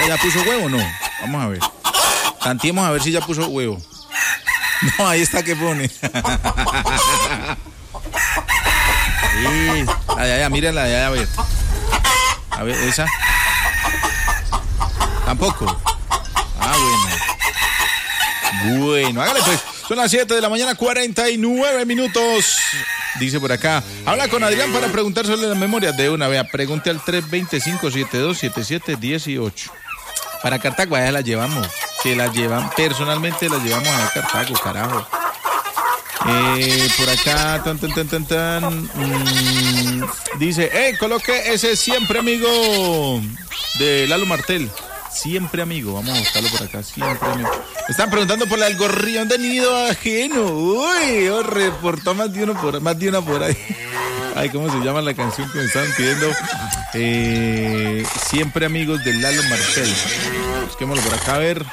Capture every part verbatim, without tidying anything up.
¿Ya puso huevo o no? Vamos a ver. Tantiemos a ver si ya puso huevo. No, ahí está que pone. Sí, la de allá, mírenla de allá, a ver. A ver, esa. Tampoco. Ah, bueno. Bueno, hágale pues. Son las siete de la mañana, cuarenta y nueve minutos. Dice por acá, habla con Adrián para preguntar sobre las memorias de una. Vea, pregunte al tres dos cinco siete dos siete siete uno ocho. Para Cartago, allá la llevamos. Se la llevan, personalmente la llevamos a Cartago, carajo. Eh, por acá, tan, tan, tan, tan, tan. Mmm, dice, eh, coloque ese siempre amigo de Lalo Martel. Siempre amigo, vamos a buscarlo por acá, siempre amigo. Me están preguntando por el gorrión de nido ajeno. Uy, oh, reportó más de uno por más de una por ahí. Ay, ¿cómo se llama la canción que me estaban pidiendo? Eh, siempre amigos de Lalo Martel. Busquémoslo por acá a ver.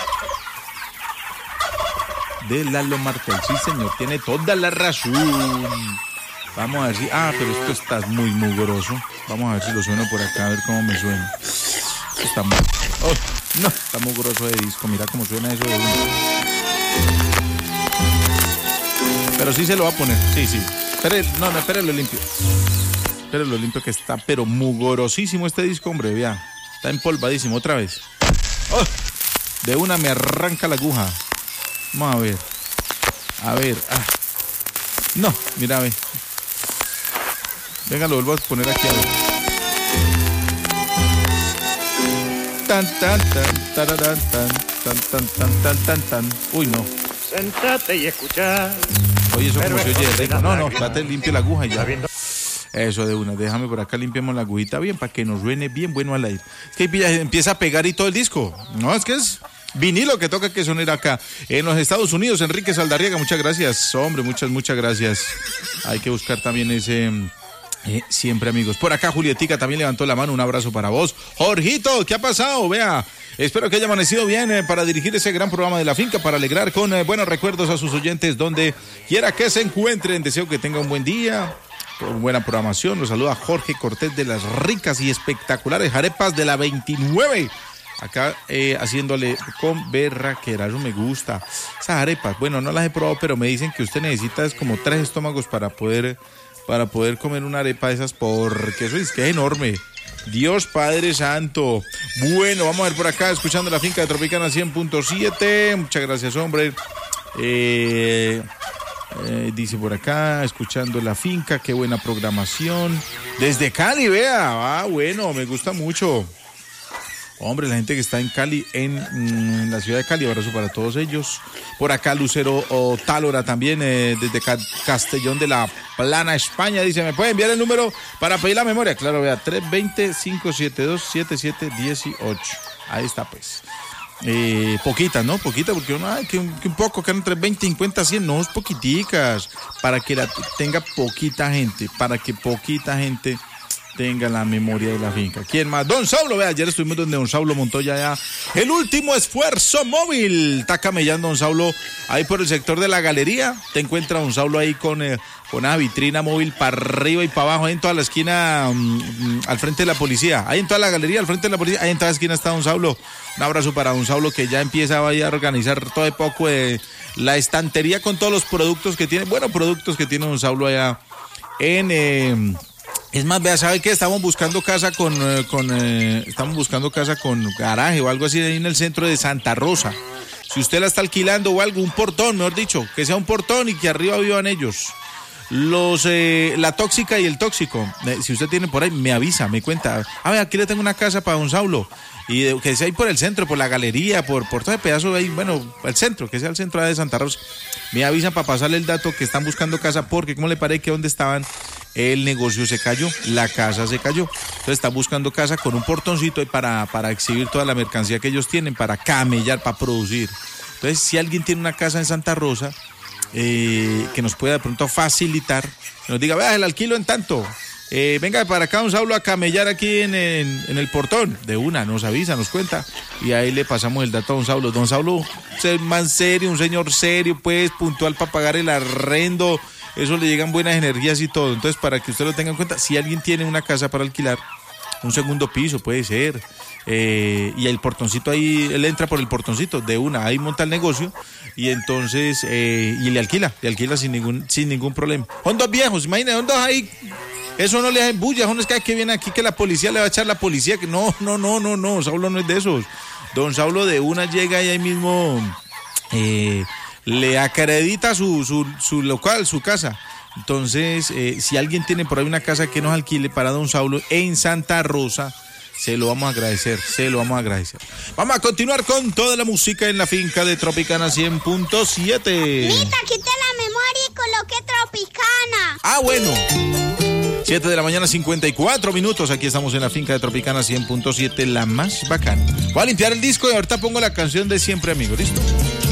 De Lalo Martel, sí señor, tiene toda la razón. Vamos a ver si... Ah, pero esto está muy mugroso. Vamos a ver si lo sueno por acá, a ver cómo me suena. Esto está muy... Oh, no, está mugroso de disco. Mira cómo suena eso de uno. Pero sí se lo va a poner, sí, sí. Espere, no, no, espere lo limpio. Espere lo limpio que está, pero mugrosísimo este disco, hombre, vea. Está empolvadísimo, otra vez. Oh, de una me arranca la aguja. Vamos a ver. A ver. Ah. No, mira, ve. Venga, lo vuelvo a poner aquí a ver. Tan, tan, tan, tararán, tan, tan, tan, tan, tan, tan, tan. Uy, no. Sentate y escuchar. Oye, eso como se oye rico. No, no, espérate, limpio la aguja y ya. Eso de una, déjame por acá, limpiemos la agujita bien para que nos suene bien bueno al aire. Es que empieza a pegar y todo el disco. No, es que es vinilo que toca que sonar acá. En los Estados Unidos, Enrique Saldarriaga, muchas gracias. Hombre, muchas, muchas gracias. Hay que buscar también ese... Eh, siempre amigos. Por acá Julietica también levantó la mano, un abrazo para vos. Jorgito, ¿qué ha pasado? Vea, espero que haya amanecido bien eh, para dirigir ese gran programa de La Finca, para alegrar con eh, buenos recuerdos a sus oyentes donde quiera que se encuentren. Deseo que tenga un buen día, con buena programación. Los saluda Jorge Cortés de las ricas y espectaculares arepas de la veintinueve. Acá eh, haciéndole con berraquera, eso me gusta. Esas arepas, bueno, no las he probado, pero me dicen que usted necesita es como tres estómagos para poder... para poder comer una arepa de esas, porque eso es que es enorme. Dios Padre Santo. Bueno, vamos a ver por acá, escuchando La Finca de Tropicana cien punto siete. Muchas gracias, hombre. Eh, eh, dice por acá, escuchando La Finca, qué buena programación. Desde Cali, vea. Ah, bueno, me gusta mucho. Hombre, la gente que está en Cali, en, en la ciudad de Cali, abrazo para todos ellos. Por acá Lucero o Tálora también, eh, desde Ca- Castellón de la Plana, España, dice, ¿me puede enviar el número para pedir la memoria? Claro, vea, tres dos cero, cinco siete dos, siete siete uno ocho. Ahí está, pues. Eh, poquitas, ¿no? Poquitas, porque uno, ay, que, que un poco, que eran tres veinte, cincuenta, cien, no, es poquiticas, para que la tenga poquita gente, para que poquita gente... tenga la memoria de La Finca. ¿Quién más? Don Saulo, vea, ayer estuvimos donde Don Saulo Montoya ya. El último esfuerzo móvil. Está camellando Don Saulo ahí por el sector de la galería. Te encuentra Don Saulo ahí con, eh, con una vitrina móvil para arriba y para abajo, ahí en toda la esquina, um, al frente de la policía. Ahí en toda la galería, al frente de la policía, ahí en toda la esquina está Don Saulo. Un abrazo para Don Saulo, que ya empieza a organizar todo de poco eh, la estantería con todos los productos que tiene, buenos productos que tiene Don Saulo allá en... Eh, Es más, vea, ¿sabe qué? Estamos buscando casa con, eh, con eh, estamos buscando casa con garaje o algo así ahí en el centro de Santa Rosa. Si usted la está alquilando o algo, un portón, mejor dicho, que sea un portón y que arriba vivan ellos. Los, eh, la tóxica y el tóxico. Eh, si usted tiene por ahí, me avisa, me cuenta. A ver, aquí le tengo una casa para Don Saulo. Y de, que sea ahí por el centro, por la galería, por, por todo el pedazo ahí, bueno, el centro, que sea el centro de Santa Rosa. Me avisan para pasarle el dato que están buscando casa, porque ¿cómo le parece que donde estaban? El negocio se cayó, la casa se cayó. Entonces están buscando casa con un portoncito ahí para, para exhibir toda la mercancía que ellos tienen, para camellar, para producir. Entonces, si alguien tiene una casa en Santa Rosa, eh, que nos pueda de pronto facilitar, nos diga, vea, el alquilo en tanto. Eh, venga para acá, Don Saulo, a camellar aquí en, en, en el portón. De una, nos avisa, nos cuenta. Y ahí le pasamos el dato a Don Saulo. Don Saulo, ser más serio, un señor serio, pues, puntual para pagar el arrendo. Eso le llegan buenas energías y todo. Entonces, para que usted lo tenga en cuenta, si alguien tiene una casa para alquilar, un segundo piso, puede ser. Eh, y el portoncito ahí, él entra por el portoncito de una, ahí monta el negocio y entonces, eh, y le alquila, le alquila sin ningún, sin ningún problema. Son dos viejos, imagínate, son dos ahí. Eso no le hacen bulla, eso no es que, que viene aquí que la policía le va a echar la policía, que no, no, no, no, no, Saulo no es de esos. Don Saulo de una llega y ahí mismo eh, le acredita su, su, su local, su casa. Entonces, eh, si alguien tiene por ahí una casa que nos alquile para Don Saulo en Santa Rosa, se lo vamos a agradecer, se lo vamos a agradecer. Vamos a continuar con toda la música en la finca de Tropicana cien punto siete. Mita, quité la memoria y coloqué Tropicana. Ah, bueno. siete de la mañana, cincuenta y cuatro minutos. Aquí estamos en la finca de Tropicana cien punto siete, la más bacana. Voy a limpiar el disco y ahorita pongo la canción de Siempre Amigo, ¿listo?